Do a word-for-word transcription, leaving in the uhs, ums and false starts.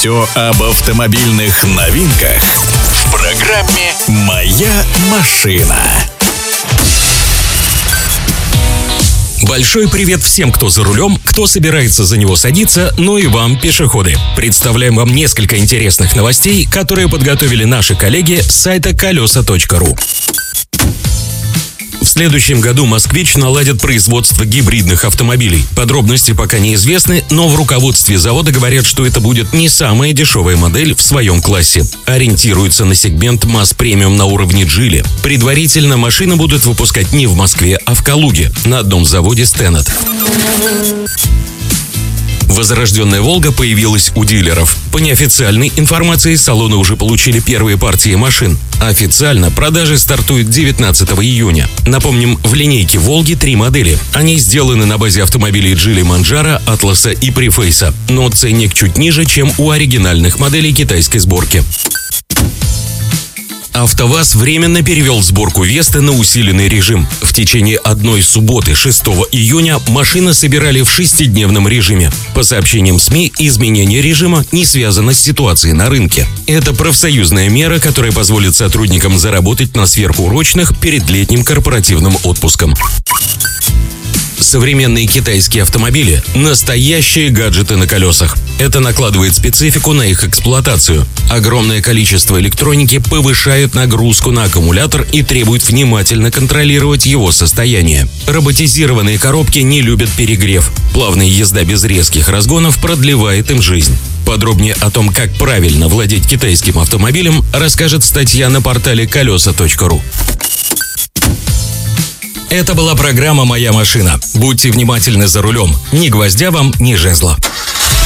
Все об автомобильных новинках в программе «Моя машина». Большой привет всем, кто за рулем, кто собирается за него садиться, ну и вам, пешеходы. Представляем вам несколько интересных новостей, которые подготовили наши коллеги с сайта колеса точка ру. В следующем году «Москвич» наладит производство гибридных автомобилей. Подробности пока неизвестны, но в руководстве завода говорят, что это будет не самая дешевая модель в своем классе. Ориентируется на сегмент масс-премиум на уровне «Джили». Предварительно машины будут выпускать не в Москве, а в Калуге, на одном заводе «Стеннет». Возрожденная «Волга» появилась у дилеров. По неофициальной информации, салоны уже получили первые партии машин. Официально продажи стартуют девятнадцатого июня. Напомним, в линейке «Волги» три модели. Они сделаны на базе автомобилей «Джили Манджаро», «Атласа» и «Префейса». Но ценник чуть ниже, чем у оригинальных моделей китайской сборки. АвтоВАЗ временно перевел сборку «Весты» на усиленный режим. В течение одной субботы, шестого июня, машины собирали в шестидневном режиме. По сообщениям СМИ, изменение режима не связано с ситуацией на рынке. Это профсоюзная мера, которая позволит сотрудникам заработать на сверхурочных перед летним корпоративным отпуском. Современные китайские автомобили – настоящие гаджеты на колесах. Это накладывает специфику на их эксплуатацию. Огромное количество электроники повышает нагрузку на аккумулятор и требует внимательно контролировать его состояние. Роботизированные коробки не любят перегрев. Плавная езда без резких разгонов продлевает им жизнь. Подробнее о том, как правильно владеть китайским автомобилем, расскажет статья на портале колеса точка ру. Это была программа «Моя машина». Будьте внимательны за рулем. Ни гвоздя вам, ни жезла.